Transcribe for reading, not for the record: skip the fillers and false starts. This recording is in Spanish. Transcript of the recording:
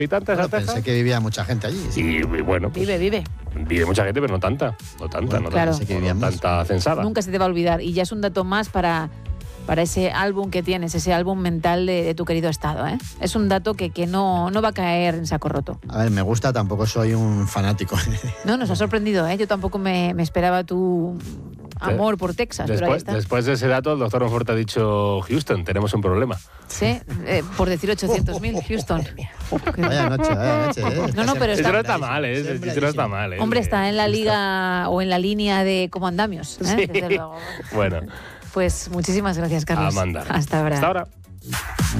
habitantes a Texas. Pensé que vivía mucha gente allí. Sí. Y bueno, pues, Vive. vive mucha gente, pero no tanta. No Claro. tanta, Que vivían no más. tanta censada. Nunca se te va a olvidar. Y ya es un dato más para ese álbum que tienes, ese álbum mental de tu querido estado, ¿eh? Es un dato que no va a caer en saco roto. A ver, me gusta, tampoco soy un fanático. No, nos ha sorprendido, ¿eh? Yo tampoco me esperaba tu amor por Texas, pero ahí está. Después de ese dato, el doctor Monfort ha dicho: Houston, tenemos un problema. Sí, por decir 800.000, Houston. Vaya noche. No, pero Eso está... no está mal, ¿eh? Eso no está mal, ¿eh? Hombre, está en la liga o en la línea de cómo andamios, ¿eh? Sí. Desde luego. Bueno. Pues muchísimas gracias, Carlos. A mandar. Hasta ahora. Hasta ahora.